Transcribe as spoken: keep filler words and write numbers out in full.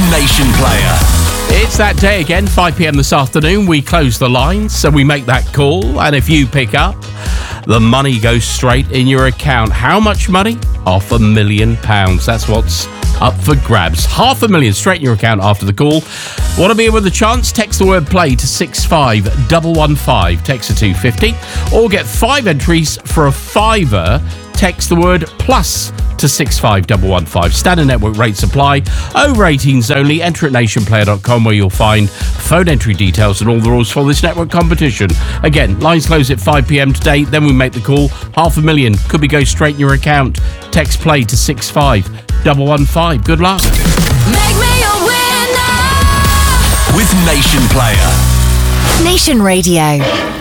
Nation Player. It's that day again, five p.m. this afternoon. We close the lines, so we make that call. And if you pick up, the money goes straight in your account. How much money? Half a million pounds. That's what's up for grabs. Half a million straight in your account after the call. Want to be in with a chance? Text the word play to six five one one five. Text to two fifty. Or get five entries for a fiver. Text the word plus to six five one one five. Standard network rates apply. Over eighteens only. Enter at nation player dot com where you'll find phone entry details and all the rules for this network competition. Again, lines close at five p.m. today. Then we make the call. Half a million could be go straight in your account. Text play to six five one one five. Good luck. Make me a winner With Nation Player. Nation Radio.